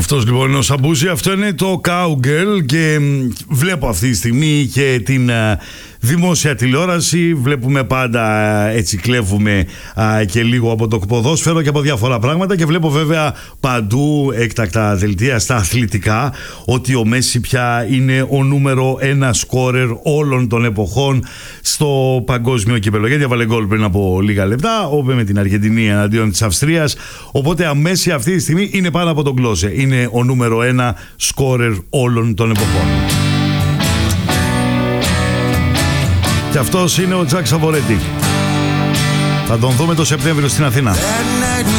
Αυτός λοιπόν είναι ο Σαμπούζη, αυτό είναι το Cowgirl και βλέπω αυτή τη στιγμή και την δημόσια τηλεόραση, βλέπουμε πάντα έτσι, κλέβουμε και λίγο από το ποδόσφαιρο και από διάφορα πράγματα και βλέπω βέβαια παντού έκτακτα δελτία στα αθλητικά ότι ο Μέση πια είναι ο νούμερο 1 σκόρερ όλων των εποχών στο παγκόσμιο κύπελλο, γιατί έβαλε γκολ πριν από λίγα λεπτά με την Αργεντινή εναντίον της Αυστρίας, οπότε αμέση αυτή τη στιγμή είναι πάνω από τον Κλόζε, είναι ο νούμερο 1 σκόρερ όλων των εποχών. Και αυτός είναι ο Τζακ Σαβορέτη. Θα τον δούμε το Σεπτέμβριο στην Αθήνα.